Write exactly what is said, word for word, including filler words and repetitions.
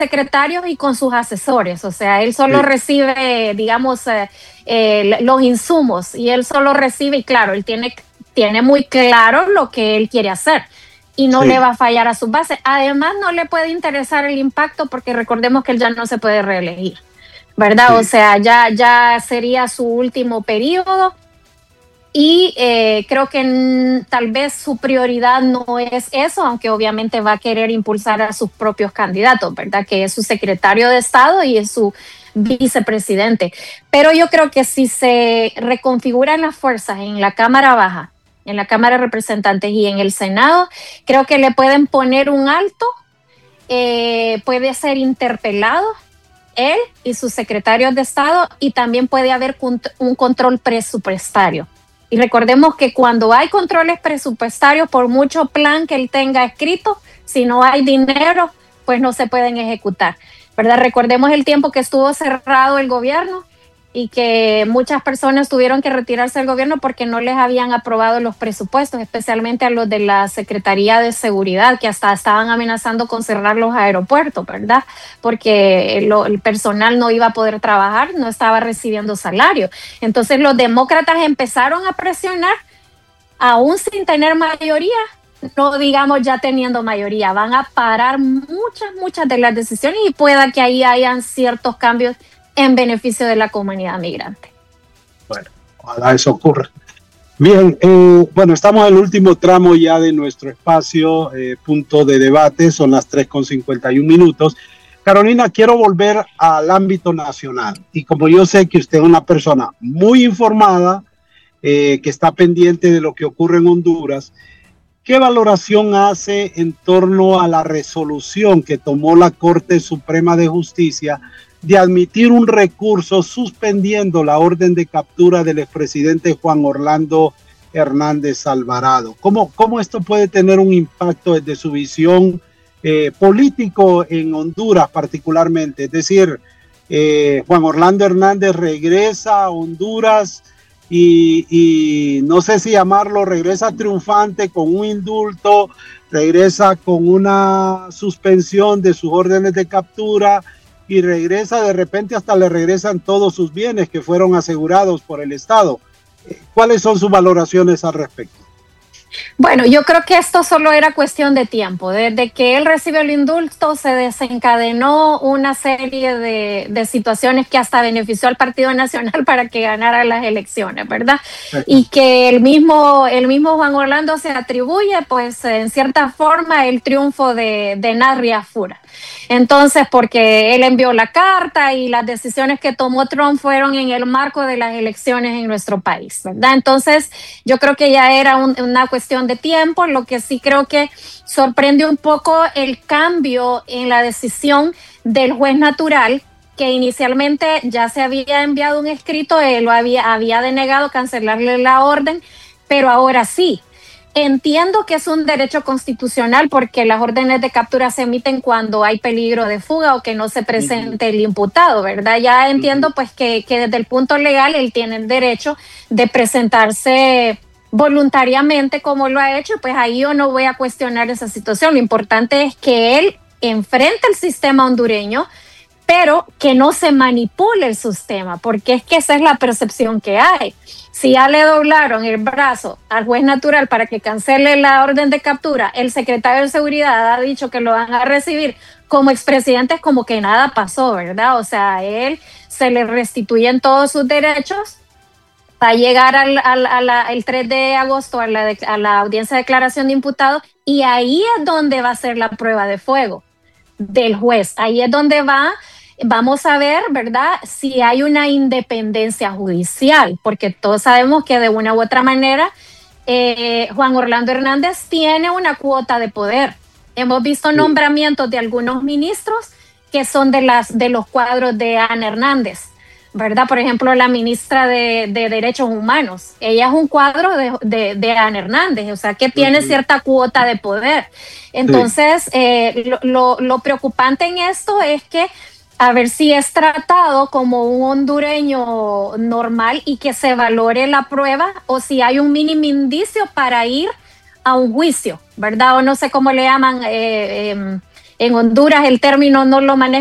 secretarios y con sus asesores, o sea, él solo sí. recibe, digamos, eh, eh, los insumos y él solo recibe, y claro, él tiene, tiene muy claro lo que él quiere hacer y no sí. le va a fallar a sus bases. Además, no le puede interesar el impacto porque recordemos que él ya no se puede reelegir, ¿verdad? Sí. O sea, ya, ya sería su último periodo. Y eh, creo que n- tal vez su prioridad no es eso, aunque obviamente va a querer impulsar a sus propios candidatos, ¿verdad? Que es su secretario de Estado y es su vicepresidente. Pero yo creo que si se reconfiguran las fuerzas en la Cámara Baja, en la Cámara de Representantes y en el Senado, creo que le pueden poner un alto, eh, puede ser interpelado él y sus secretarios de Estado y también puede haber un control presupuestario. Y recordemos que cuando hay controles presupuestarios, por mucho plan que él tenga escrito, si no hay dinero, pues no se pueden ejecutar, ¿verdad? Recordemos el tiempo que estuvo cerrado el gobierno y que muchas personas tuvieron que retirarse del gobierno porque no les habían aprobado los presupuestos, especialmente a los de la Secretaría de Seguridad, que hasta estaban amenazando con cerrar los aeropuertos, ¿verdad? Porque lo, el personal no iba a poder trabajar, no estaba recibiendo salario. Entonces los demócratas empezaron a presionar, aún sin tener mayoría, no digamos ya teniendo mayoría, van a parar muchas, muchas de las decisiones y pueda que ahí hayan ciertos cambios en beneficio de la comunidad migrante. Bueno, ojalá eso ocurra. Bien, eh, bueno, estamos en el último tramo ya de nuestro espacio, eh, punto de debate, son las tres con cincuenta y un minutos. Carolina, quiero volver al ámbito nacional y como yo sé que usted es una persona muy informada, eh, que está pendiente de lo que ocurre en Honduras, ¿qué valoración hace en torno a la resolución que tomó la Corte Suprema de Justicia de admitir un recurso suspendiendo la orden de captura del expresidente Juan Orlando Hernández Alvarado? ¿Cómo, cómo esto puede tener un impacto desde su visión eh, político en Honduras particularmente? Es decir, eh, Juan Orlando Hernández regresa a Honduras y, y no sé si llamarlo, regresa triunfante con un indulto, regresa con una suspensión de sus órdenes de captura, y regresa, de repente hasta le regresan todos sus bienes que fueron asegurados por el Estado. ¿Cuáles son sus valoraciones al respecto? Bueno, yo creo que esto solo era cuestión de tiempo. Desde que él recibió el indulto se desencadenó una serie de, de situaciones que hasta benefició al Partido Nacional para que ganara las elecciones, ¿verdad? Y que el mismo, el mismo Juan Orlando se atribuye, pues, en cierta forma, el triunfo de, de Narria Fura. Entonces, porque él envió la carta y las decisiones que tomó Trump fueron en el marco de las elecciones en nuestro país, ¿verdad? Entonces, yo creo que ya era un, una cuestión de tiempo. Lo que sí creo que sorprende un poco el cambio en la decisión del juez natural, que inicialmente ya se había enviado un escrito, él lo había, había denegado cancelarle la orden, pero ahora sí. Entiendo que es un derecho constitucional porque las órdenes de captura se emiten cuando hay peligro de fuga o que no se presente el imputado, ¿verdad? Ya entiendo pues que, que desde el punto legal él tiene el derecho de presentarse voluntariamente como lo ha hecho, pues ahí yo no voy a cuestionar esa situación. Lo importante es que él enfrente el sistema hondureño, pero que no se manipule el sistema, porque es que esa es la percepción que hay. Si ya le doblaron el brazo al juez natural para que cancele la orden de captura, el secretario de Seguridad ha dicho que lo van a recibir como expresidente, es como que nada pasó, ¿verdad? O sea, a él se le restituyen todos sus derechos, va a llegar al, al, a la, el tres de agosto a la, de, a la audiencia de declaración de imputado y ahí es donde va a ser la prueba de fuego del juez. Ahí es donde va... Vamos a ver, ¿verdad?, si hay una independencia judicial, porque todos sabemos que de una u otra manera eh, Juan Orlando Hernández tiene una cuota de poder. Hemos visto nombramientos de algunos ministros que son de, las, de los cuadros de Ana Hernández, ¿verdad? Por ejemplo, la ministra de, de Derechos Humanos, ella es un cuadro de, de, de Ana Hernández, o sea, que tiene uh-huh. cierta cuota de poder. Entonces, sí. eh, lo, lo, lo preocupante en esto es que a ver si es tratado como un hondureño normal y que se valore la prueba o si hay un mínimo indicio para ir a un juicio, ¿verdad? O no sé cómo le llaman, eh, eh, En Honduras el término no lo maneja